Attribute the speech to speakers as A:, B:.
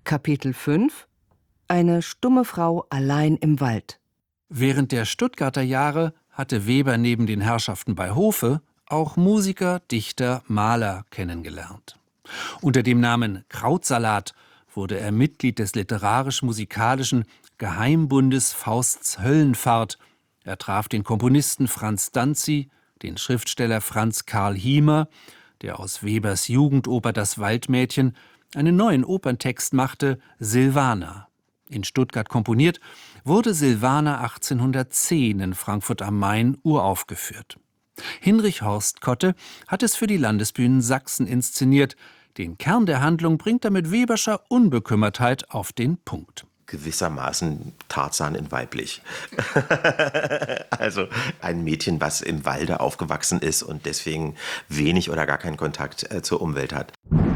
A: Kapitel 5 – Eine stumme Frau allein im Wald.
B: Während der Stuttgarter Jahre hatte Weber neben den Herrschaften bei Hofe auch Musiker, Dichter, Maler kennengelernt. Unter dem Namen Krautsalat wurde er Mitglied des literarisch-musikalischen Geheimbundes Fausts Höllenfahrt. Er traf den Komponisten Franz Danzi, den Schriftsteller Franz Karl Hiemer, der aus Webers Jugendoper Das Waldmädchen einen neuen Operntext machte, Silvana. In Stuttgart komponiert, wurde Silvana 1810 in Frankfurt am Main uraufgeführt. Hinrich Horst Kotte hat es für die Landesbühnen Sachsen inszeniert. Den Kern der Handlung bringt er mit Weberscher Unbekümmertheit auf den Punkt.
C: Gewissermaßen Tarzan in weiblich. Also ein Mädchen, was im Walde aufgewachsen ist und deswegen wenig oder gar keinen Kontakt zur Umwelt hat.